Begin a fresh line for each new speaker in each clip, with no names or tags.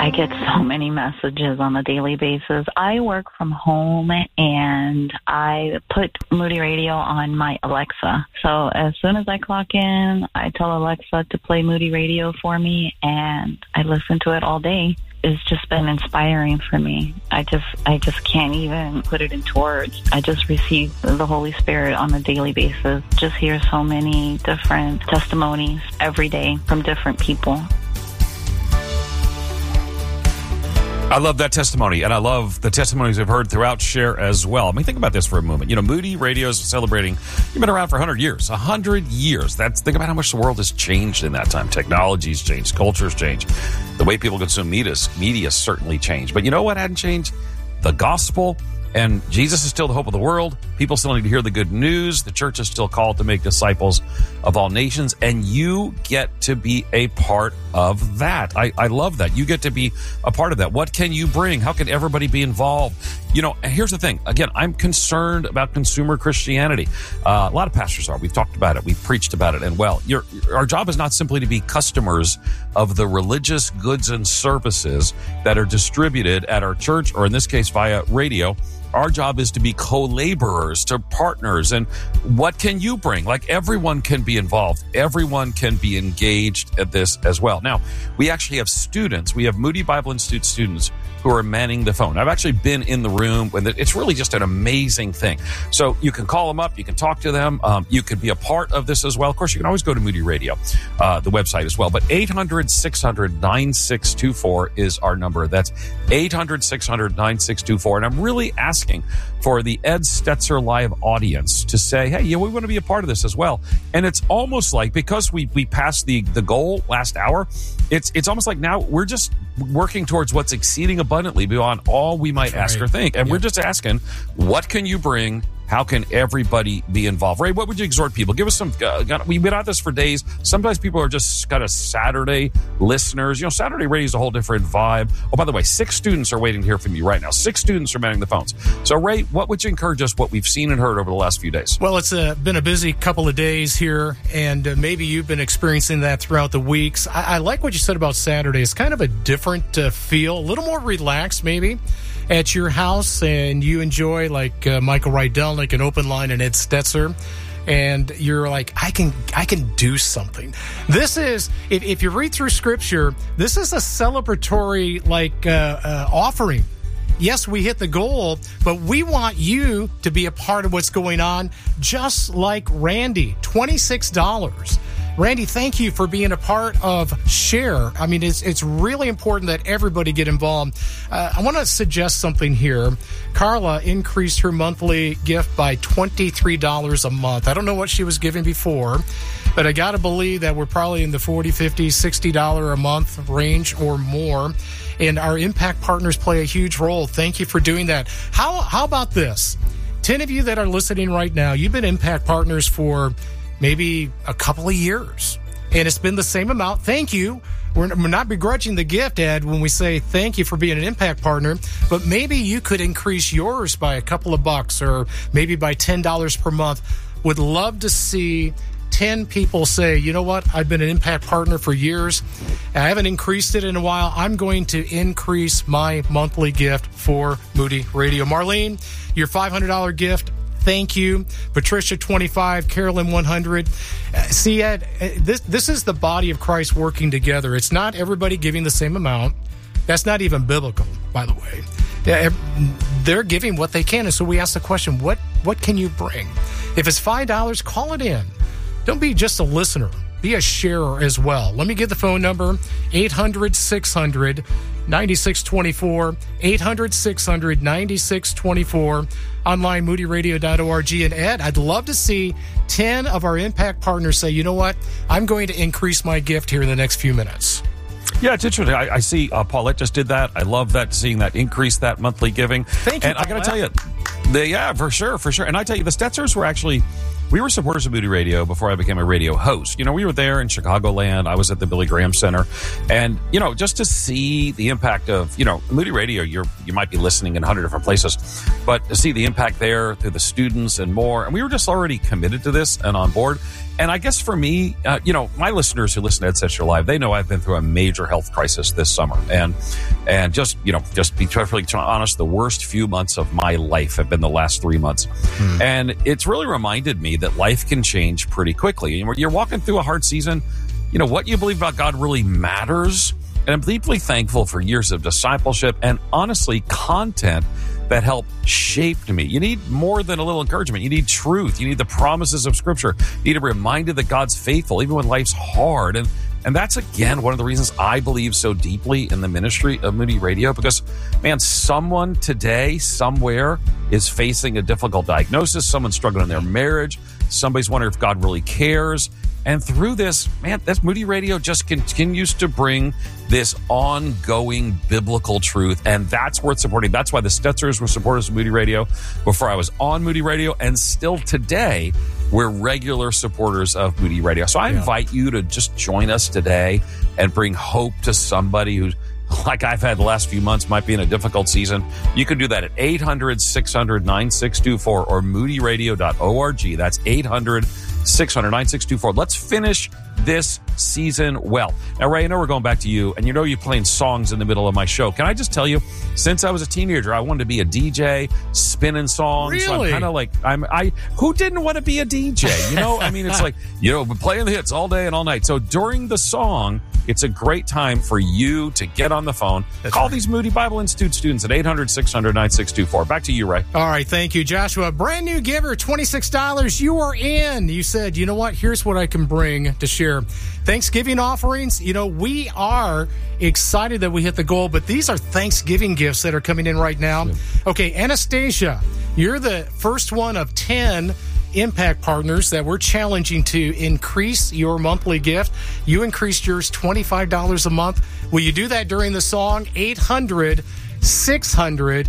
I get so many messages on a daily basis. I work from home and I put Moody Radio on my Alexa. So as soon as I clock in, I tell Alexa to play Moody Radio for me, and I listen to it all day. It's just been inspiring for me. I just can't even put it into words. I just receive the Holy Spirit on a daily basis. Just hear so many different testimonies every day from different people.
I love that testimony, and I love the testimonies I've heard throughout Share as well. I mean, think about this for a moment. You know, Moody Radio is celebrating, you've been around for 100 years. 100 years. Think about how much the world has changed in that time. Technology's changed. Culture's changed. The way people consume media certainly changed. But you know what hadn't changed? The gospel. And Jesus is still the hope of the world. People still need to hear the good news. The church is still called to make disciples of all nations. And you get to be a part of that. I love that. You get to be a part of that. What can you bring? How can everybody be involved? You know, here's the thing. Again, I'm concerned about consumer Christianity. A lot of pastors are. We've talked about it. We've preached about it. And well, our job is not simply to be customers of the religious goods and services that are distributed at our church, or in this case, via radio. Our job is to be co-laborers, to partners. And what can you bring? Like, everyone can be involved. Everyone can be engaged at this as well. Now, we actually have students. We have Moody Bible Institute students who are manning the phone. I've actually been in the room, and it's really just an amazing thing. So you can call them up. You can talk to them. You can be a part of this as well. Of course, you can always go to Moody Radio, the website as well. But 800-600-9624 is our number. That's 800-600-9624. And I'm really asking for the Ed Stetzer Live audience to say, hey, we want to be a part of this as well. And it's almost like, because we passed the goal last hour, it's almost like now we're just working towards what's exceeding abundantly beyond all we might ask or think. And we're just asking, what can you bring? How can everybody be involved? Ray, what would you exhort people? Give us some, we've been at this for days. Sometimes people are just kind of Saturday listeners. You know, Saturday radio is a whole different vibe. Oh, by the way, 6 students are waiting to hear from you right now. 6 students are manning the phones. So, Ray, what would you encourage us, what we've seen and heard over the last few days?
Well, it's been a busy couple of days here, and maybe you've been experiencing that throughout the weeks. I like what you said about Saturday. It's kind of a different feel, a little more relaxed maybe at your house, and you enjoy, like Michael Rydelnik, an open line, and Ed Stetzer, and you're like, I can do something. This is, if you read through Scripture, this is a celebratory offering. Yes, we hit the goal, but we want you to be a part of what's going on, just like Randy, $26. Randy, thank you for being a part of Share. I mean, it's really important that everybody get involved. I want to suggest something here. Carla increased her monthly gift by $23 a month. I don't know what she was giving before, but I got to believe that we're probably in the $40, $50, $60 a month range or more. And our impact partners play a huge role. Thank you for doing that. How about this? 10 of you that are listening right now, you've been impact partners for maybe a couple of years, and it's been the same amount. Thank you. We're not begrudging the gift, Ed, when we say thank you for being an impact partner, but maybe you could increase yours by a couple of bucks, or maybe by $10 per month. Would love to see 10 people say, you know what, I've been an impact partner for years. I haven't increased it in a while. I'm going to increase my monthly gift for Moody Radio. Marlene, your $500 gift, thank you. Patricia, 25, Carolyn, 100. See, Ed, this is the body of Christ working together. It's not everybody giving the same amount. That's not even biblical, by the way. They're giving what they can. And so we ask the question, what can you bring? If it's $5, call it in. Don't be just a listener. Be a sharer as well. Let me give the phone number, 800-600-9624, 800-600-9624, online, moodyradio.org. And Ed, I'd love to see 10 of our impact partners say, you know what, I'm going to increase my gift here in the next few minutes.
Yeah, it's interesting. I see Paulette just did that. I love that, seeing that increase, that monthly giving.
Thank you,
and Paulette. I got to tell you, yeah, for sure. And I tell you, the Stetzers were actually, we were supporters of Moody Radio before I became a radio host. You know, we were there in Chicagoland. I was at the Billy Graham Center. And, you know, just to see the impact of, you know, Moody Radio, you might be listening in 100 different places, but to see the impact there through the students and more. And we were just already committed to this and on board. And I guess for me, my listeners who listen to Ed Session Live, they know I've been through a major health crisis this summer. And just be perfectly honest, the worst few months of my life have been the last 3 months. And it's really reminded me that life can change pretty quickly. And when you're walking through a hard season, what you believe about God really matters. And I'm deeply thankful for years of discipleship and honestly content that helped shape me. You need more than a little encouragement. You need truth. You need the promises of Scripture. You need a reminder that God's faithful even when life's hard. And that's, again, one of the reasons I believe so deeply in the ministry of Moody Radio, because, man, someone today, somewhere, is facing a difficult diagnosis. Someone's struggling in their marriage. Somebody's wondering if God really cares. And through this, man, that's Moody Radio just continues to bring this ongoing biblical truth, and that's worth supporting. That's why the Stetzers were supporters of Moody Radio before I was on Moody Radio, and still today, we're regular supporters of Moody Radio. So I invite you to just join us today and bring hope to somebody who's, like I've had the last few months, might be in a difficult season. You can do that at 800-600-9624 or moodyradio.org. That's 800-600-9624. Let's finish this season well. Now, Ray, I know we're going back to you, and you're playing songs in the middle of my show. Can I just tell you, since I was a teenager, I wanted to be a DJ, spinning songs.
Really?
So I'm kind of like, who didn't want to be a DJ? It's like, playing the hits all day and all night. So during the song, it's a great time for you to get on the phone. Call these Moody Bible Institute students at 800-600-9624. Back to you, Ray.
All right, thank you, Joshua. Brand new giver, $26. You are in. You said, you know what? Here's what I can bring to share. Thanksgiving offerings. We are excited that we hit the goal, but these are Thanksgiving gifts that are coming in right now. Okay, Anastasia, you're the first one of 10 Impact partners that we're challenging to increase your monthly gift. You increased yours $25 a month. Will you do that during the song? 800-600-9624.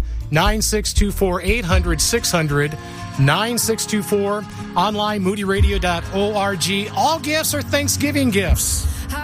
800-600-9624. Online, moodyradio.org. All gifts are Thanksgiving gifts.